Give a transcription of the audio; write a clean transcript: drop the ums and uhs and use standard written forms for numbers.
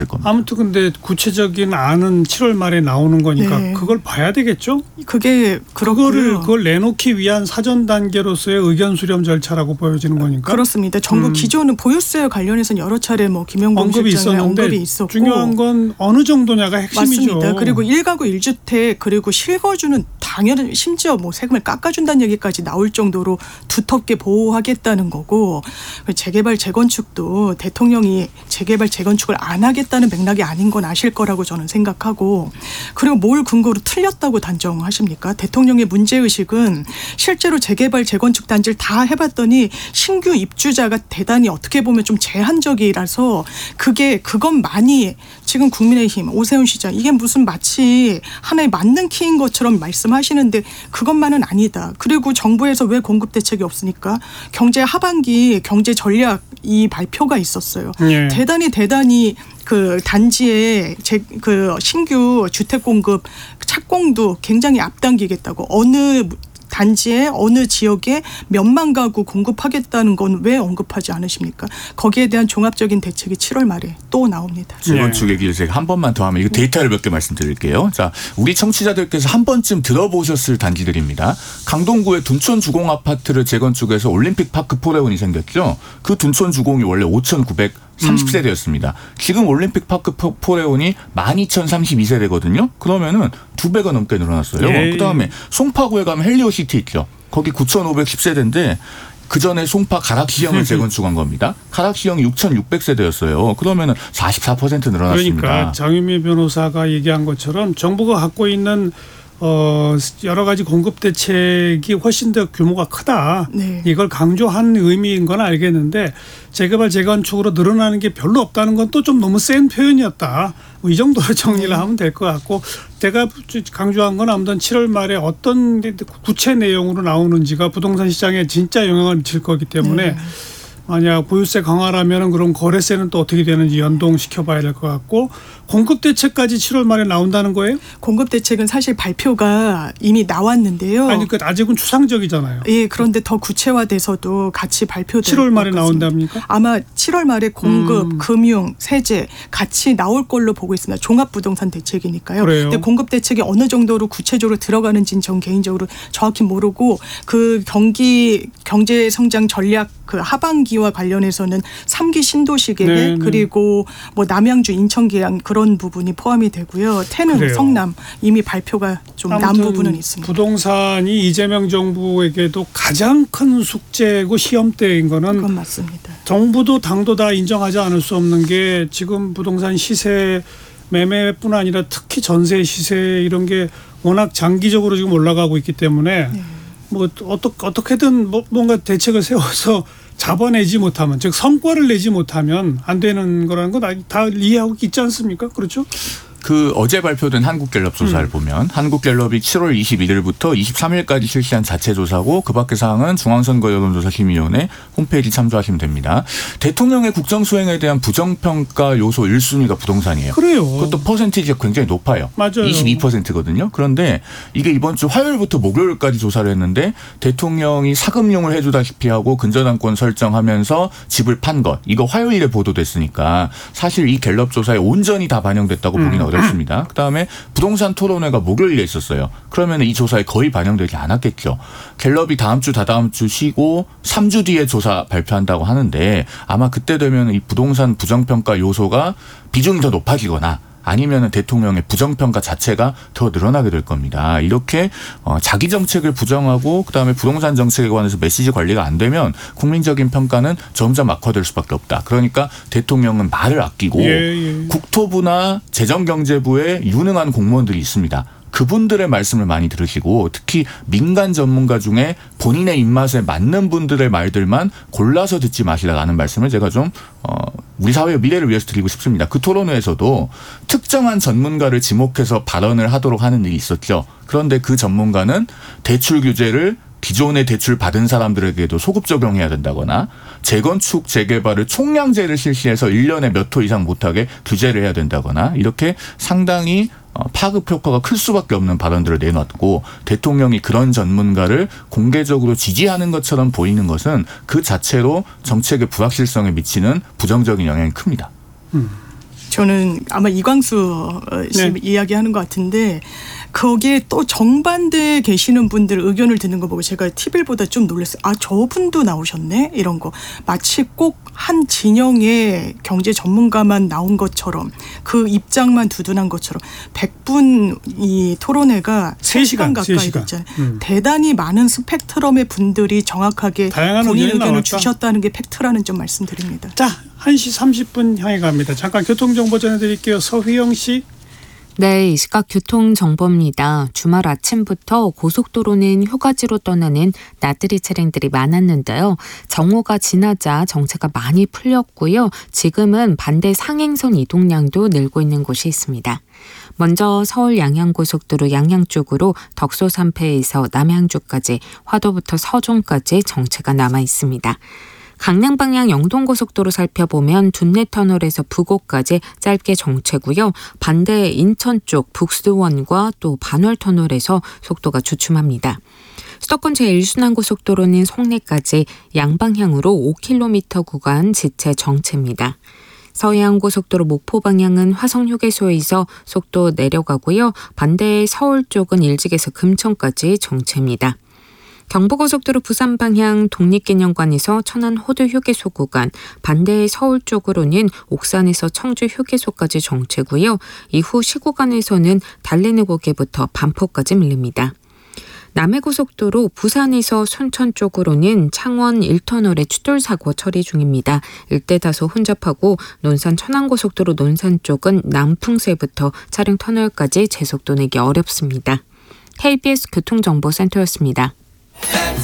겁니다. 아무튼 근데 구체적인 안은 7월 말에 나오는 거니까 네. 그걸 봐야 되겠죠? 그게 그렇고요. 그걸 내놓기 위한 사전 단계로서의 의견 수렴 절차라고 보여지는 거니까. 그렇습니다. 정부 기존은 보유세 관련해서는 여러 차례 뭐 김영범 언급이 실장의 있었는데 언급이 있었고 중요한 건 어느 정도냐가 핵심이죠. 맞습니다. 그리고 1가구 1주택 그리고 실거주는 당연히 심지어 뭐 세금을 깎아준다는 얘기까지 나올 정도로 두텁게 보호하겠다는 거고 재개발 재건축도 대통령이 재개발 재건축을 안 하겠다는 맥락이 아닌 건 아실 거라고 저는 생각하고 그리고 뭘 근거로 틀렸다고 단정하십니까? 대통령의 문제의식은 실제로 재개발 재건축 단지를 다 해봤더니 신규 입주자가 대단히 어떻게 보면 좀 제한적이라서 그것만이 지금 국민의힘 오세훈 시장 이게 무슨 마치 하나의 만능 키인 것처럼 말씀하시는데 그것만은 아니다. 그리고 정부에서 왜 공급 대책이 없으니까 경제 하반기 경제 전략 이 발표가 있었어요. 예. 대단히 그 단지에 그 신규 주택 공급 착공도 굉장히 앞당기겠다고 어느 단지에 어느 지역에 몇만 가구 공급하겠다는 건 왜 언급하지 않으십니까? 거기에 대한 종합적인 대책이 7월 말에 또 나옵니다. 재건축 얘기를 제가 한 번만 더 하면 이거 데이터를 몇 개 말씀드릴게요. 자, 우리 청취자들께서 한 번쯤 들어보셨을 단지들입니다. 강동구의 둔촌 주공 아파트를 재건축해서 올림픽 파크 포레온이 생겼죠. 그 둔촌 주공이 원래 5,930세대였습니다. 지금 올림픽 파크 포레온이 12,032세대거든요. 그러면은 2배가 넘게 늘어났어요. 예. 그다음에 송파구에 가면 헬리오시티 있죠. 거기 9,510세대인데 그전에 송파 가락시형을 재건축한 겁니다. 가락시형이 6,600세대였어요. 그러면은 44% 늘어났습니다. 그러니까 장윤미 변호사가 얘기한 것처럼 정부가 갖고 있는 여러 가지 공급 대책이 훨씬 더 규모가 크다. 네. 이걸 강조한 의미인 건 알겠는데 재개발 재건축으로 늘어나는 게 별로 없다는 건 또 좀 너무 센 표현이었다. 뭐 이 정도로 정리를 하면 될 것 같고 제가 강조한 건 아무튼 7월 말에 어떤 구체 내용으로 나오는지가 부동산 시장에 진짜 영향을 미칠 거기 때문에 만약 보유세 강화라면 그럼 거래세는 또 어떻게 되는지 연동시켜봐야 될 것 같고 공급 대책까지 7월 말에 나온다는 거예요? 공급 대책은 사실 발표가 이미 나왔는데요. 아니 그 아직은 추상적이잖아요. 예, 그런데 더 구체화돼서도 같이 발표될 7월 말에 것 같습니다. 나온답니까? 아마 7월 말에 공급, 금융, 세제 같이 나올 걸로 보고 있습니다. 종합부동산 대책이니까요. 그래요? 근데 공급 대책이 어느 정도로 구체적으로 들어가는지는 전 개인적으로 정확히 모르고 그 경제 성장 전략 그 하반기와 관련해서는 3기 신도시 계획 네, 네. 그리고 뭐 남양주 인천 계양 그런 부분이 포함이 되고요. 태릉, 그래요. 성남 이미 발표가 좀 난 부분은 있습니다. 부동산이 이재명 정부에게도 가장 큰 숙제고 시험대인 거는 그건 맞습니다. 정부도 당도 다 인정하지 않을 수 없는 게 지금 부동산 시세 매매뿐 아니라 특히 전세 시세 이런 게 워낙 장기적으로 지금 올라가고 있기 때문에 뭐 어떻게든 뭔가 대책을 세워서 잡아내지 못하면 즉 성과를 내지 못하면 안 되는 거라는 거 다 이해하고 있지 않습니까? 그렇죠? 그 어제 발표된 한국갤럽 조사를 보면 한국갤럽이 7월 21일부터 23일까지 실시한 자체 조사고 그 밖의 사항은 중앙선거 여론조사심의위원회 홈페이지 참조하시면 됩니다. 대통령의 국정 수행에 대한 부정평가 요소 1순위가 부동산이에요. 그래요. 그것도 퍼센티지가 굉장히 높아요. 맞아요. 22%거든요. 그런데 이게 이번 주 화요일부터 목요일까지 조사를 했는데 대통령이 사금융을 해주다시피 하고 근저당권 설정하면서 집을 판 것 이거 화요일에 보도됐으니까 사실 이 갤럽 조사에 온전히 다 반영됐다고 보기는 어렵습니다. 그다음에 부동산 토론회가 목요일에 있었어요. 그러면 이 조사에 거의 반영되지 않았겠죠. 갤럽이 다음 주 다다음 주 쉬고 3주 뒤에 조사 발표한다고 하는데 아마 그때 되면 이 부동산 부정평가 요소가 비중이 더 높아지거나 아니면 대통령의 부정평가 자체가 더 늘어나게 될 겁니다. 이렇게 자기 정책을 부정하고 그다음에 부동산 정책에 관해서 메시지 관리가 안 되면 국민적인 평가는 점점 악화될 수밖에 없다. 그러니까 대통령은 말을 아끼고 국토부나 재정경제부에 유능한 공무원들이 있습니다. 그분들의 말씀을 많이 들으시고 특히 민간 전문가 중에 본인의 입맛에 맞는 분들의 말들만 골라서 듣지 마시라는 말씀을 제가 좀 우리 사회의 미래를 위해서 드리고 싶습니다. 그 토론회에서도 특정한 전문가를 지목해서 발언을 하도록 하는 일이 있었죠. 그런데 그 전문가는 대출 규제를 기존에 대출 받은 사람들에게도 소급 적용해야 된다거나 재건축 재개발을 총량제를 실시해서 1년에 몇 호 이상 못하게 규제를 해야 된다거나 이렇게 상당히 파급 효과가 클 수밖에 없는 발언들을 내놨고 대통령이 그런 전문가를 공개적으로 지지하는 것처럼 보이는 것은 그 자체로 정책의 불확실성에 미치는 부정적인 영향이 큽니다. 저는 아마 이광수 씨 이야기하는 것 같은데 거기에 또 정반대에 계시는 분들 의견을 듣는 거 보고 제가 TV를 보다 좀 놀랐어요. 아, 저분도 나오셨네? 이런 거. 마치 꼭 한 진영의 경제 전문가만 나온 것처럼 그 입장만 두둔한 것처럼 100분 이 토론회가 3시간 가까이 됐잖아요. 대단히 많은 스펙트럼의 분들이 정확하게 본인 의견을 나왔다. 주셨다는 게 팩트라는 점 말씀드립니다. 자, 1시 30분 향해 갑니다. 잠깐 교통정보 전해드릴게요. 서휘영 씨. 네, 이 시각 교통정보입니다. 주말 아침부터 고속도로는 휴가지로 떠나는 나들이 차량들이 많았는데요. 정오가 지나자 정체가 많이 풀렸고요. 지금은 반대 상행선 이동량도 늘고 있는 곳이 있습니다. 먼저 서울 양양고속도로 양양 쪽으로 덕소 3패에서 남양주까지, 화도부터 서종까지 정체가 남아 있습니다. 강릉 방향 영동고속도로 살펴보면 둔내터널에서 부곡까지 짧게 정체고요. 반대 인천 쪽 북수원과 또 반월터널에서 속도가 주춤합니다. 수도권 제1순환고속도로는 송내까지 양방향으로 5km 구간 지체 정체입니다. 서해안고속도로 목포 방향은 화성휴게소에서 속도 내려가고요. 반대 서울 쪽은 일직에서 금천까지 정체입니다. 경부고속도로 부산 방향 독립기념관에서 천안 호두 휴게소 구간, 반대 서울 쪽으로는 옥산에서 청주 휴게소까지 정체고요. 이후 시구간에서는 달래내 고개부터 반포까지 밀립니다. 남해고속도로 부산에서 순천 쪽으로는 창원 1터널의 추돌 사고 처리 중입니다. 일대 다소 혼잡하고 논산 천안고속도로 논산 쪽은 남풍세부터 차량 터널까지 제속도 내기 어렵습니다. KBS 교통정보센터였습니다.